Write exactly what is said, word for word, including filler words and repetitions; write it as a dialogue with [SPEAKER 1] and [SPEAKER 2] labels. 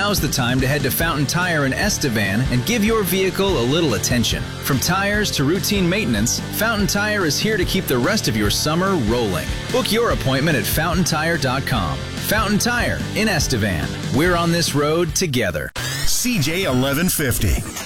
[SPEAKER 1] Now's the time to head to Fountain Tire in Estevan and give your vehicle a little attention. From tires to routine maintenance, Fountain Tire is here to keep the rest of your summer rolling. Book your appointment at fountain tire dot com. Fountain Tire in Estevan. We're on this road together.
[SPEAKER 2] C J eleven fifty.